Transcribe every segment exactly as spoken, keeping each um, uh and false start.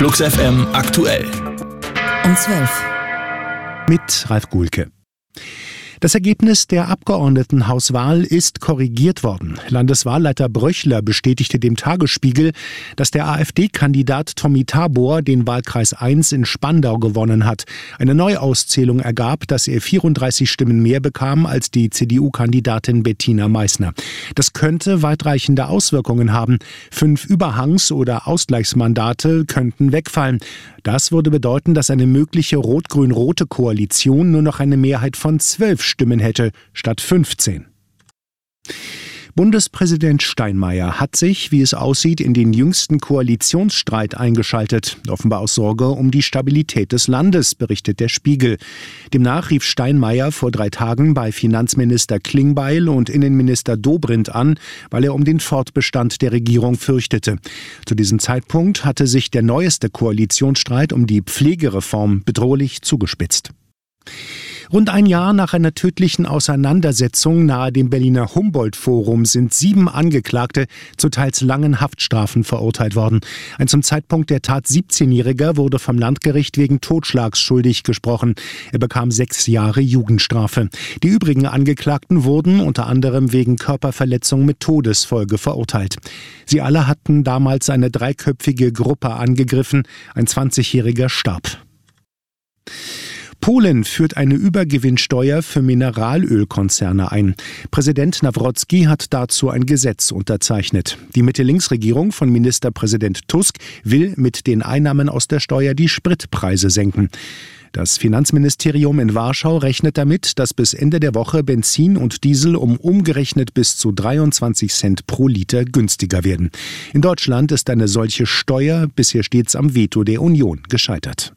Flux F M aktuell. Um zwölf. Mit Ralf Guhlke. Das Ergebnis der Abgeordnetenhauswahl ist korrigiert worden. Landeswahlleiter Bröchler bestätigte dem Tagesspiegel, dass der AfD-Kandidat Tommy Tabor den Wahlkreis eins in Spandau gewonnen hat. Eine Neuauszählung ergab, dass er vierunddreißig Stimmen mehr bekam als die C D U-Kandidatin Bettina Meissner. Das könnte weitreichende Auswirkungen haben. Fünf Überhangs- oder Ausgleichsmandate könnten wegfallen. Das würde bedeuten, dass eine mögliche rot-grün-rote Koalition nur noch eine Mehrheit von zwölf Stimmen hätte, statt fünfzehn. Bundespräsident Steinmeier hat sich, wie es aussieht, in den jüngsten Koalitionsstreit eingeschaltet. Offenbar aus Sorge um die Stabilität des Landes, berichtet der Spiegel. Demnach rief Steinmeier vor drei Tagen bei Finanzminister Klingbeil und Innenminister Dobrindt an, weil er um den Fortbestand der Regierung fürchtete. Zu diesem Zeitpunkt hatte sich der neueste Koalitionsstreit um die Pflegereform bedrohlich zugespitzt. Rund ein Jahr nach einer tödlichen Auseinandersetzung nahe dem Berliner Humboldt-Forum sind sieben Angeklagte zu teils langen Haftstrafen verurteilt worden. Ein zum Zeitpunkt der Tat siebzehnjähriger wurde vom Landgericht wegen Totschlags schuldig gesprochen. Er bekam sechs Jahre Jugendstrafe. Die übrigen Angeklagten wurden unter anderem wegen Körperverletzung mit Todesfolge verurteilt. Sie alle hatten damals eine dreiköpfige Gruppe angegriffen. Ein zwanzigjähriger starb. Polen führt eine Übergewinnsteuer für Mineralölkonzerne ein. Präsident Nawrocki hat dazu ein Gesetz unterzeichnet. Die Mitte-Links-Regierung von Ministerpräsident Tusk will mit den Einnahmen aus der Steuer die Spritpreise senken. Das Finanzministerium in Warschau rechnet damit, dass bis Ende der Woche Benzin und Diesel um umgerechnet bis zu dreiundzwanzig Cent pro Liter günstiger werden. In Deutschland ist eine solche Steuer bisher stets am Veto der Union gescheitert.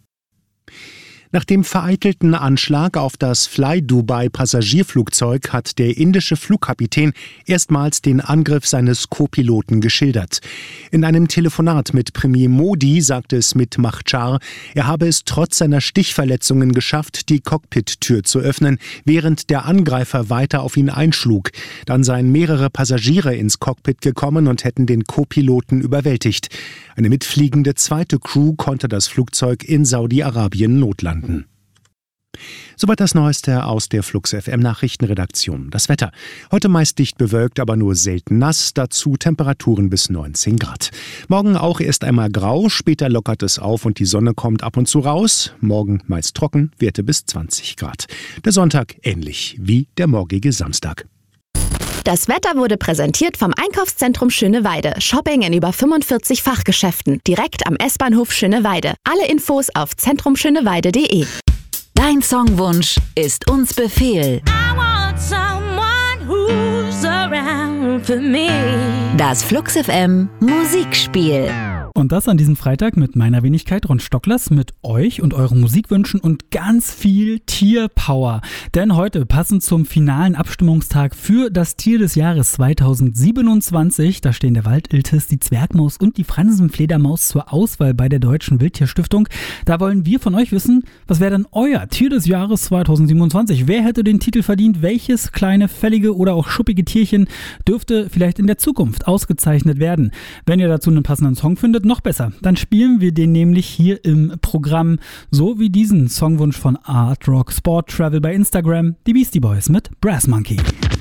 Nach dem vereitelten Anschlag auf das Fly-Dubai-Passagierflugzeug hat der indische Flugkapitän erstmals den Angriff seines Co-Piloten geschildert. In einem Telefonat mit Premier Modi sagte Smit Mahchar, er habe es trotz seiner Stichverletzungen geschafft, die Cockpit-Tür zu öffnen, während der Angreifer weiter auf ihn einschlug. Dann seien mehrere Passagiere ins Cockpit gekommen und hätten den Co-Piloten überwältigt. Eine mitfliegende zweite Crew konnte das Flugzeug in Saudi-Arabien notlanden. Soweit das Neueste aus der Flux F M Nachrichtenredaktion. Das Wetter. Heute meist dicht bewölkt, aber nur selten nass. Dazu Temperaturen bis neunzehn Grad. Morgen auch erst einmal grau, später lockert es auf und die Sonne kommt ab und zu raus. Morgen meist trocken, Werte bis zwanzig Grad. Der Sonntag ähnlich wie der morgige Samstag. Das Wetter wurde präsentiert vom Einkaufszentrum Schöneweide. Shopping in über fünfundvierzig Fachgeschäften. Direkt am S-Bahnhof Schöneweide. Alle Infos auf zentrum schöneweide punkt de. Dein Songwunsch ist uns Befehl. I want someone who's around for me. Das Flux F M Musikspiel. Und das an diesem Freitag mit meiner Wenigkeit Ron Stocklers, mit euch und euren Musikwünschen und ganz viel Tierpower. Denn heute, passend zum finalen Abstimmungstag für das Tier des Jahres zweitausendsiebenundzwanzig, da stehen der Waldiltis, die Zwergmaus und die Fransenfledermaus zur Auswahl bei der Deutschen Wildtierstiftung. Da wollen wir von euch wissen, was wäre denn euer Tier des Jahres zweitausendsiebenundzwanzig? Wer hätte den Titel verdient? Welches kleine, fällige oder auch schuppige Tierchen dürfte vielleicht in der Zukunft ausgezeichnet werden? Wenn ihr dazu einen passenden Song findet, noch besser. Dann spielen wir den nämlich hier im Programm, so wie diesen Songwunsch von Art Rock Sport Travel bei Instagram, die Beastie Boys mit Brass Monkey.